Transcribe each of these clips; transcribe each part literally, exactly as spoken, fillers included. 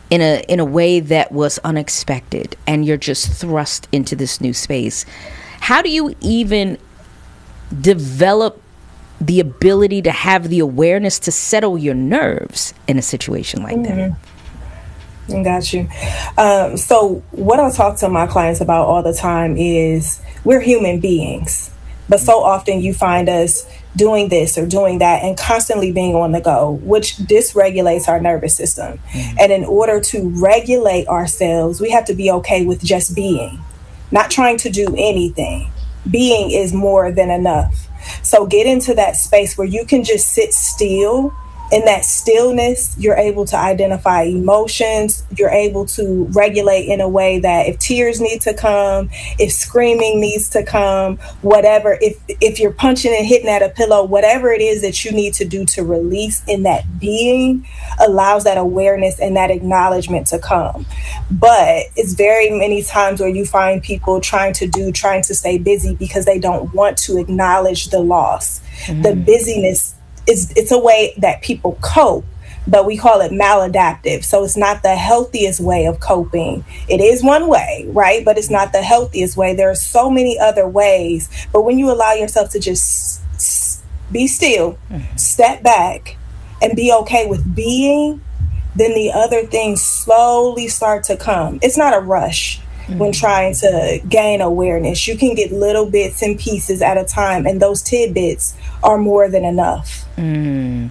in a in a way that was unexpected, and you're just thrust into this new space. How do you even develop the ability to have the awareness to settle your nerves in a situation like mm-hmm. that? Got you. Um, so what I talk to my clients about all the time is we're human beings, but so often you find us doing this or doing that and constantly being on the go, which dysregulates our nervous system. Mm-hmm. And in order to regulate ourselves, we have to be okay with just being, not trying to do anything. Being is more than enough. So get into that space where you can just sit still. In that stillness, you're able to identify emotions. You're able to regulate in a way that if tears need to come, if screaming needs to come, whatever, if if you're punching and hitting at a pillow, whatever it is that you need to do to release in that being allows that awareness and that acknowledgement to come. But it's very many times where you find people trying to do, trying to stay busy because they don't want to acknowledge the loss. Mm-hmm. The busyness It's, it's a way that people cope, but we call it maladaptive. So it's not the healthiest way of coping. It is one way, right? But it's not the healthiest way. There are so many other ways. But when you allow yourself to just s- be still, mm-hmm. step back, and be okay with being, then the other things slowly start to come. It's not a rush. Mm-hmm. When trying to gain awareness, you can get little bits and pieces at a time, and those tidbits are more than enough. Mm.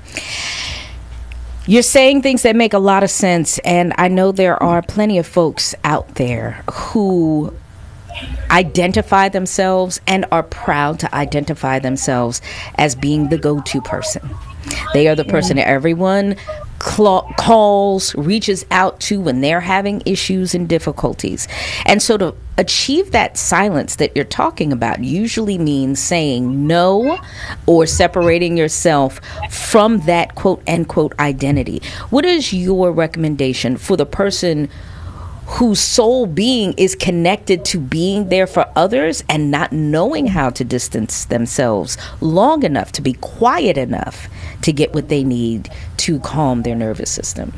You're saying things that make a lot of sense, and I know there are plenty of folks out there who identify themselves and are proud to identify themselves as being the go-to person. They are the person that everyone cl- calls, reaches out to when they're having issues and difficulties. And so to achieve that silence that you're talking about usually means saying no or separating yourself from that quote unquote identity. What is your recommendation for the person whose sole being is connected to being there for others and not knowing how to distance themselves long enough to be quiet enough to get what they need to calm their nervous system?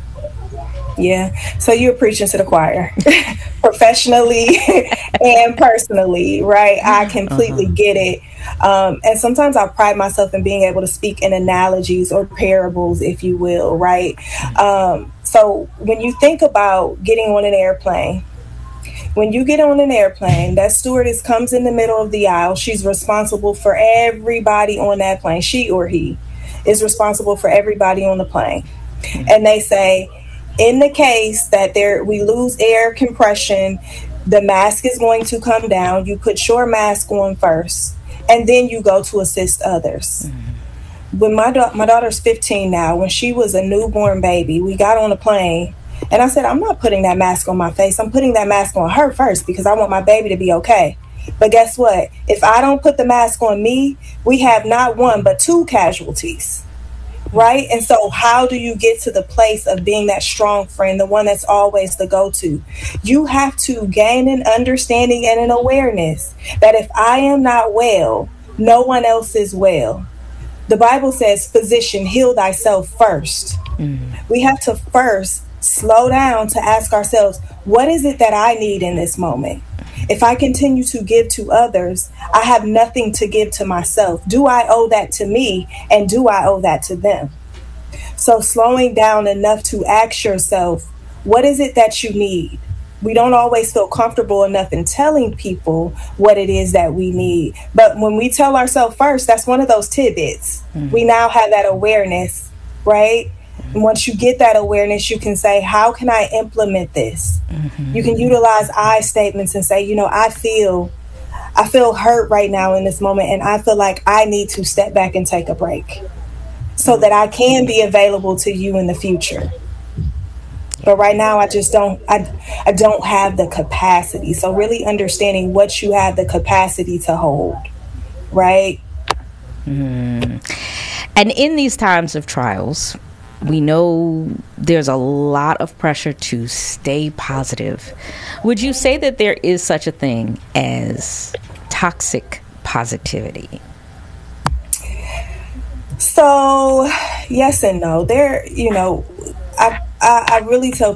Yeah. So you're preaching to the choir, professionally and personally, right? I completely uh-huh. get it. Um, and sometimes I pride myself in being able to speak in analogies or parables, if you will, right? Um, so when you think about getting on an airplane, when you get on an airplane, that stewardess comes in the middle of the aisle. She's responsible for everybody on that plane. She or he is responsible for everybody on the plane. And they say, in the case that there we lose air compression, the mask is going to come down. You put your mask on first, and then you go to assist others. Mm-hmm. When my da- my daughter's fifteen now, when she was a newborn baby, we got on a plane, and I said, I'm not putting that mask on my face. I'm putting that mask on her first because I want my baby to be okay. But guess what? If I don't put the mask on me, we have not one but two casualties. Right? And so how do you get to the place of being that strong friend, the one that's always the go-to? You have to gain an understanding and an awareness that if I am not well, no one else is well. The Bible says, physician, heal thyself first. Mm-hmm. We have to first slow down to ask ourselves, what is it that I need in this moment? If I continue to give to others, I have nothing to give to myself. Do I owe that to me? And do I owe that to them? So slowing down enough to ask yourself, what is it that you need? We don't always feel comfortable enough in telling people what it is that we need. But when we tell ourselves first, that's one of those tidbits. Mm-hmm. We now have that awareness, right? And once you get that awareness, you can say, how can I implement this? Mm-hmm. You can utilize I statements and say, you know, I feel I feel hurt right now in this moment, and I feel like I need to step back and take a break so that I can be available to you in the future. But right now, I just don't I, I don't have the capacity. So really understanding what you have the capacity to hold, right? Mm. And in these times of trials, we know there's a lot of pressure to stay positive. Would you say that there is such a thing as toxic positivity? So, yes and no. There, you know, I, I, I really tell